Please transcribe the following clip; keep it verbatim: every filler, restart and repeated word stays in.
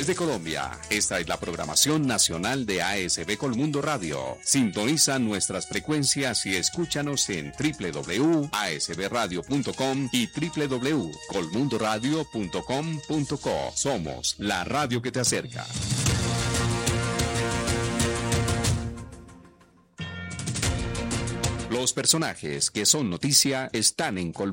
Desde Colombia, esta es la programación nacional de A S B Colmundo Radio. Sintoniza nuestras frecuencias y escúchanos en doble u doble u doble u punto a s b radio punto com y doble u doble u doble u punto colmundo radio punto com punto co. Somos la radio que te acerca. Los personajes que son noticia están en Colmundo.